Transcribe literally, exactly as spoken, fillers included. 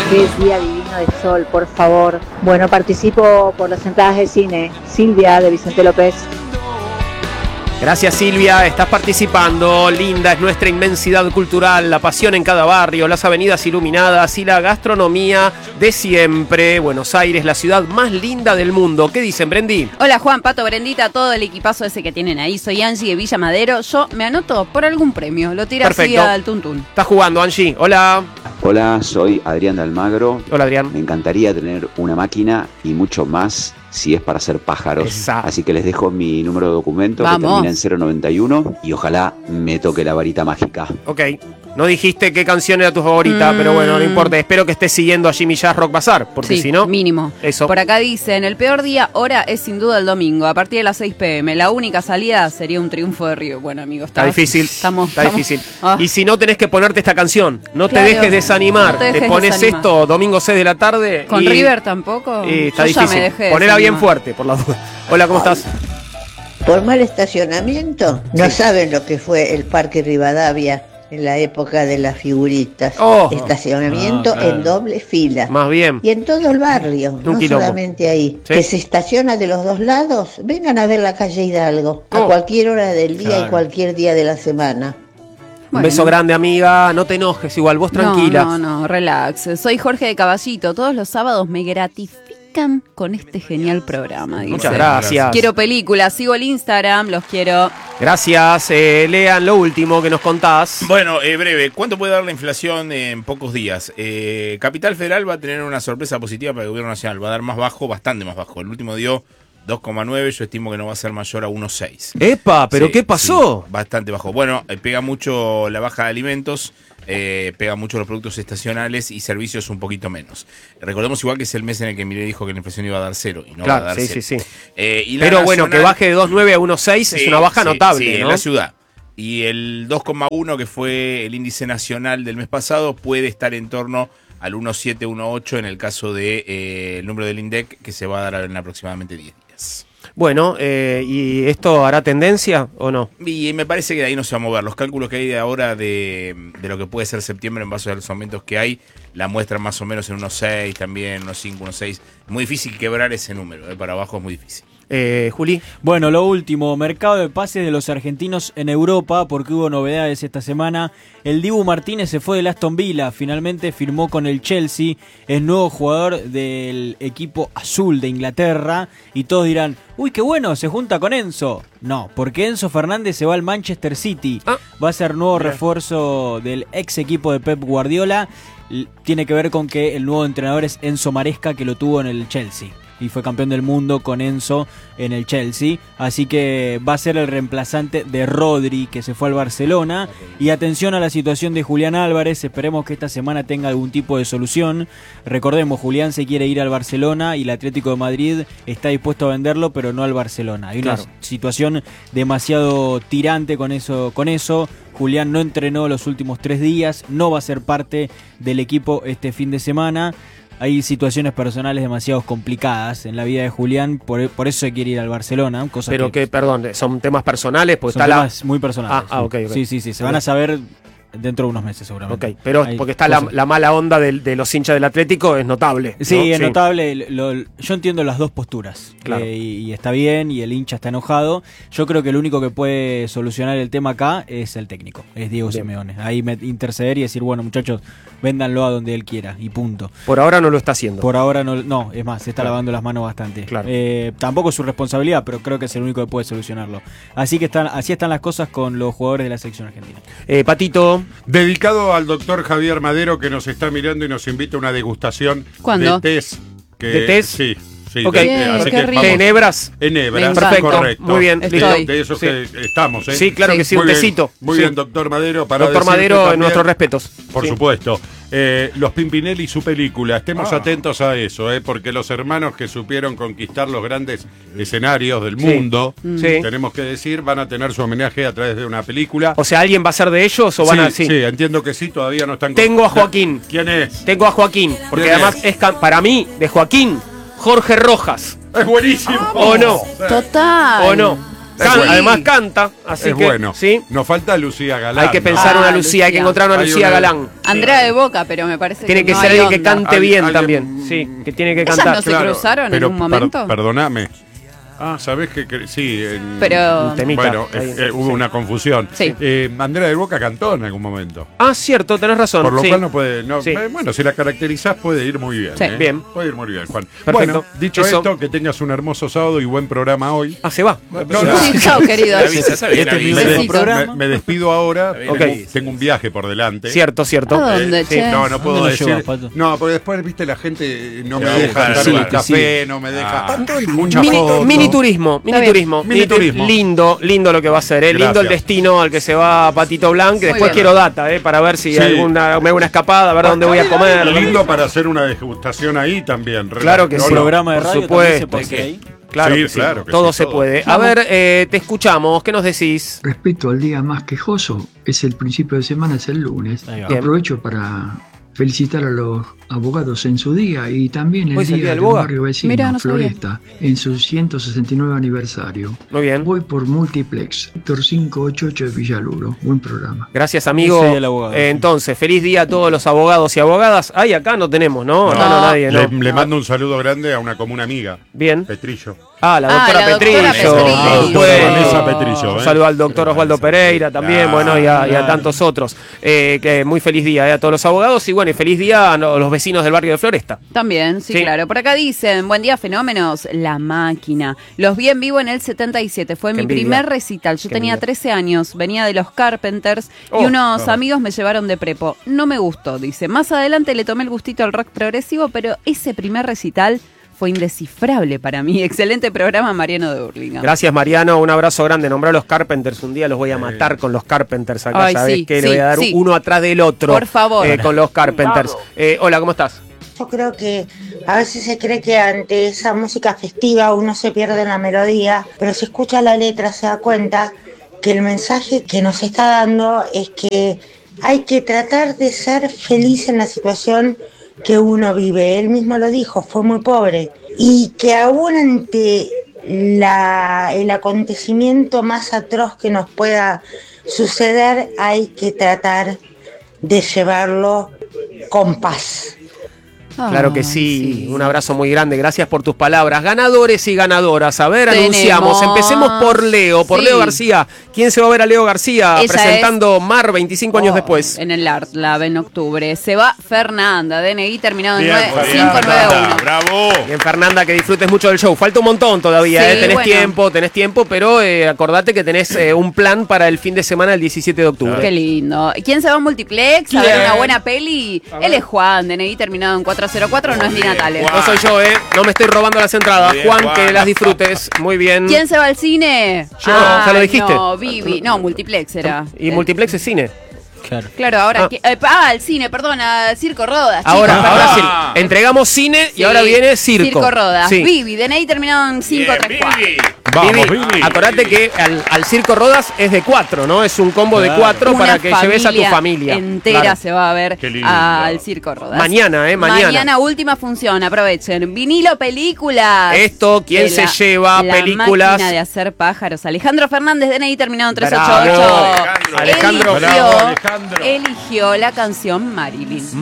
que es día divino de sol, por favor. Bueno, participo por las entradas de cine. Silvia, de Vicente López. Gracias, Silvia, estás participando. Linda es nuestra inmensidad cultural, la pasión en cada barrio, las avenidas iluminadas y la gastronomía de siempre. Buenos Aires, la ciudad más linda del mundo. ¿Qué dicen, Brendi? Hola, Juan, Pato, Brendita, todo el equipazo ese que tienen ahí. Soy Angie de Villa Madero. Yo me anoto por algún premio. Lo tira así al tuntún. Estás jugando, Angie. Hola. Hola, soy Adrián de Almagro. Hola, Adrián. Me encantaría tener una máquina y mucho más si es para hacer pájaros. Exacto. Así que les dejo mi número de documento. Vamos. Que termina en cero noventa y uno y ojalá me toque la varita mágica. Ok. No dijiste qué canción era tu favorita, mm. pero bueno, no importa. Espero que estés siguiendo a Jimmy Jazz Rock Bazaar, porque sí, si no... mínimo. Eso. Por acá dicen, el peor día, hora es sin duda el domingo, a partir de las seis pm. La única salida sería un triunfo de Río. Bueno, amigos, está, está difícil. Estamos, está estamos, difícil. Oh. Y si no, tenés que ponerte esta canción. No claro, te dejes desanimar. No te, dejes te pones desanimar. esto domingo seis de la tarde. ¿Con y, River tampoco? Y está Yo difícil. Ya me dejé Ponela bien fuerte, por la duda. Hola, ¿cómo estás? Por mal estacionamiento, no sí. saben lo que fue el Parque Rivadavia en la época de las figuritas. Oh. Estacionamiento ah, claro. en doble fila. Más bien. Y en todo el barrio, Un no quilombo. solamente ahí. ¿Sí? Que se estaciona de los dos lados. Vengan a ver la calle Hidalgo, oh. a cualquier hora del día claro. y cualquier día de la semana. Un bueno. beso grande, amiga. No te enojes, igual, vos tranquila. No, no, no, relax. Soy Jorge de Caballito. Todos los sábados me gratifican con este genial programa. Dice. Muchas gracias. Quiero películas, sigo el Instagram, los quiero. Gracias. Eh, lean lo último que nos contás. Bueno, eh, breve. ¿Cuánto puede dar la inflación en pocos días? Eh, Capital Federal va a tener una sorpresa positiva para el gobierno nacional. Va a dar más bajo, bastante más bajo. El último dio dos coma nueve, yo estimo que no va a ser mayor a uno coma seis. ¡Epa! ¿Pero sí, qué pasó? Sí, bastante bajo. Bueno, eh, pega mucho la baja de alimentos, eh, pega mucho los productos estacionales y servicios un poquito menos. Recordemos igual que es el mes en el que Milei dijo que la inflación iba a dar cero y no claro, va a dar sí, cero. Sí, sí, eh, y Pero nacional, bueno, que baje de dos coma nueve a uno coma seis sí, es una baja sí, notable, sí, ¿no? En la ciudad. Y el dos coma uno, que fue el índice nacional del mes pasado, puede estar en torno al uno coma siete, uno coma ocho en el caso del de, eh, número del INDEC, que se va a dar en aproximadamente diez días. Bueno, eh, ¿y esto hará tendencia o no? Y me parece que de ahí no se va a mover. Los cálculos que hay de ahora de, de lo que puede ser septiembre en base a los aumentos que hay, la muestran más o menos en uno coma seis también, uno coma cinco, uno coma seis. Muy difícil quebrar ese número, eh, para abajo es muy difícil. Eh, Juli. Bueno, lo último, mercado de pases de los argentinos en Europa, porque hubo novedades esta semana. El Dibu Martínez se fue del Aston Villa, finalmente firmó con el Chelsea, es nuevo jugador del equipo azul de Inglaterra, y todos dirán, uy, qué bueno, se junta con Enzo. No, porque Enzo Fernández se va al Manchester City, ah, va a ser nuevo mira. refuerzo del ex equipo de Pep Guardiola. Tiene que ver con que el nuevo entrenador es Enzo Maresca, que lo tuvo en el Chelsea y fue campeón del mundo con Enzo en el Chelsea, así que va a ser el reemplazante de Rodri, que se fue al Barcelona. Y atención a la situación de Julián Álvarez, esperemos que esta semana tenga algún tipo de solución. Recordemos, Julián se quiere ir al Barcelona y el Atlético de Madrid está dispuesto a venderlo, pero no al Barcelona. Hay una claro. situación demasiado tirante con eso, con eso. Julián no entrenó los últimos tres días, no va a ser parte del equipo este fin de semana. Hay situaciones personales demasiado complicadas en la vida de Julián, por, por eso se quiere ir al Barcelona. Cosa Pero que, que, perdón, son temas personales, porque son está temas la... muy personales. Ah, ah sí. okay, okay. sí, sí, sí, se van a saber dentro de unos meses seguramente. Ok, pero Hay porque está la, la mala onda de, de los hinchas del Atlético, es notable. Sí, ¿no? es sí. notable. Lo, yo entiendo las dos posturas. Claro. Eh, y, y está bien, y el hincha está enojado. Yo creo que el único que puede solucionar el tema acá es el técnico, es Diego bien. Simeone. Ahí me, interceder y decir, bueno, muchachos, véndanlo a donde él quiera, y punto. Por ahora no lo está haciendo. Por ahora no, no es más, se está claro. lavando las manos bastante. Claro. Eh, tampoco es su responsabilidad, pero creo que es el único que puede solucionarlo. Así que están, así están las cosas con los jugadores de la selección argentina. Eh, Patito. Dedicado al doctor Javier Madero, que nos está mirando y nos invita a una degustación ¿Cuándo? de tés. Que, ¿De tés? Sí. Sí, okay. de, así que vamos, ¿En hebras? En hebras, perfecto. Correcto. Muy bien, de, listo. de eso sí. que estamos, ¿eh? Sí, claro sí. que sí, muy un bien, tecito. Muy sí. bien, doctor Madero. Para doctor Madero, también, nuestros respetos. Por sí. supuesto. Eh, los Pimpinelli y su película, estemos ah. atentos a eso, ¿eh? Porque los hermanos que supieron conquistar los grandes escenarios del sí. mundo, sí. tenemos que decir, van a tener su homenaje a través de una película. O sea, ¿alguien va a ser de ellos o van sí, a...? Sí. sí, entiendo que sí, todavía no están... Tengo a Joaquín. ¿Quién es? Tengo a Joaquín, porque además es? es para mí, de Joaquín, Jorge Rojas. Es buenísimo. ¿O no? Total. ¿O no? Can- bueno. Además canta, así Es que bueno. ¿sí? Nos falta Lucía Galán. Hay que pensar Ah, una Lucía, hay que Lucía. encontrar una Hay Lucía una- Galán. Andrea de Boca, pero me parece Tiene que, que no ser hay alguien que onda. cante Al- bien alguien- también. Sí, que tiene que ¿Ellas cantar. no se cruzaron en pero un momento? per- perdoname. Ah, ¿sabés qué? cre- Sí. en- Pero- Un temita. Bueno, Ahí, eh, eh, hubo sí. una confusión. Sí. Eh, Andrea del Boca cantó en algún momento. Ah, cierto, tenés razón. Por lo sí. cual no puede. No, Sí. eh, bueno, si la caracterizás puede ir muy bien. Sí. ¿eh? Bien. Puede ir muy bien, Juan. Perfecto. Bueno, dicho Eso- esto, que tengas un hermoso sábado y buen programa hoy. Ah, se va. No, no, Sí, chao, querido. Se avisa, se avisa, Este es mi avisa. último Besito. programa. Me, me despido ahora. Está bien, Ok. avisa. Tengo un viaje por delante. Cierto, cierto. ¿A dónde, Eh, sí. che? No, no puedo ¿Dónde lo decir. llevas, Pato? No, porque después, viste, la gente no Te me va a deja buscar estar al en el lugar. café, no me deja. Ah. Mucha Mini, foto. mini turismo, mini bien. turismo, Mini turismo. Lindo, lindo lo que va a ser, ¿eh? Lindo el Gracias. destino al que se va Patito Blanc. Que Muy después bien. quiero data, ¿eh? Para ver si Sí. hay alguna, me hago una escapada, a ver dónde voy a comer. Lindo para hacer una degustación ahí también. Claro que No, sí. no. Programa de por radio supuesto. también se puede hacer ahí. Claro Sí, que sí, claro que todo sí, se todo. puede. A ver, eh, te escuchamos, ¿qué nos decís? Respecto al día más quejoso, es el principio de semana, es el lunes. Ahí va. Bien. Aprovecho para felicitar a los abogados en su día y también el ¿Hoy es el día día del del boga? barrio vecino, Mirá, no sabía. Floresta, en su ciento sesenta y nueve aniversario. Muy bien. Voy por Multiplex, Héctor quinientos ochenta y ocho de Villaluro. Buen programa. Gracias, amigo. Ese día del abogado, Eh, sí. entonces, feliz día a todos los abogados y abogadas. Ay, acá no tenemos, ¿no? Acá no, No. nadie, ¿no? Le, le mando un saludo grande a una común amiga, Bien. Petrillo. Ah, la Ah, doctora la doctora Petrillo. Petrillo. por Ah, supuesto. Vanessa Petrillo, Un ¿eh? saludo al doctor Osvaldo Pereira también, Claro, bueno, y a, y a claro. tantos otros. Eh, que muy feliz día eh, a todos los abogados y bueno, y feliz día a no- los vecinos del barrio de Floresta. También, sí, Sí. claro. Por acá dicen, buen día, fenómenos, La Máquina. Los vi en vivo en el setenta y siete, fue Qué mi envidia. primer recital. Yo Qué tenía envidia. trece años, venía de los Carpenters y Oh, unos no. amigos me llevaron de prepo. No me gustó, dice. Más adelante le tomé el gustito al rock progresivo, pero ese primer recital fue indescifrable para mí. Excelente programa, Mariano de Burlingame. Gracias, Mariano, un abrazo grande. Nombró a los Carpenters, un día los voy a matar con los Carpenters acá, Ay, ¿sabés sí, qué? Le sí, voy a dar sí. uno atrás del otro. Por favor. eh, con los Carpenters. Eh, hola, ¿cómo estás? Yo creo que a veces se cree que ante esa música festiva uno se pierde en la melodía, pero si escucha la letra se da cuenta que el mensaje que nos está dando es que hay que tratar de ser feliz en la situación que uno vive. Él mismo lo dijo, fue muy pobre. Y que aún ante la, el acontecimiento más atroz que nos pueda suceder, hay que tratar de llevarlo con paz. Claro que Ay, sí. un abrazo muy grande, gracias por tus palabras. Ganadores y ganadoras, a ver, Tenemos- anunciamos. Empecemos por Leo, por Sí. Leo García. ¿Quién se va a ver a Leo García Ella presentando Mar veinticinco años Oh, después? En el Art Lab en octubre. Se va Fernanda, D N I terminado en Bien, nueve- bien, cinco nueve uno. Bravo. Bien, Fernanda, que disfrutes mucho del show. Falta un montón todavía, Sí, ¿eh? Tenés bueno. tiempo, tenés tiempo, pero eh, acordate que tenés eh, un plan para el fin de semana del diecisiete de octubre. Qué lindo. ¿Quién se va a Multiplex a ver ¿Quién? una buena peli? Él es Juan, D N I terminado en cuatro cero cuatro, no es Di Natale. No soy yo, ¿eh? No me estoy robando las entradas. Muy bien, Juan, Juan. que las disfrutes. Muy bien. ¿Quién se va al cine? Yo, ¿ya lo Ay, dijiste? No, Vivi. No, Multiplex era. Y Multiplex es cine. Claro. Claro, ahora. Ah. que- eh, ah, al cine, perdón, a Circo Rodas. Ahora, chicos, ahora perdón. sí. Entregamos cine y Sí, ahora viene circo. Circo Rodas. Sí. Vivi, D N I terminado en cinco Bien, tres cuatro. Vivi. Vamos, Vivi, Vivi. acordate que al, al Circo Rodas es de cuatro, ¿no? Es un combo de cuatro Una para que lleves a tu familia. entera Claro. se va a ver Qué lindo. al Circo Rodas. Mañana, ¿eh? Mañana. Mañana última función, aprovechen. Vinilo Películas. Esto, ¿quién De se la- lleva la películas? máquina de hacer pájaros. Alejandro Fernández, D N I terminado en tres ocho Bravo, ocho. Alejandro. Alejandro. Eligió, Bravo, Alejandro. eligió la canción Marilyn.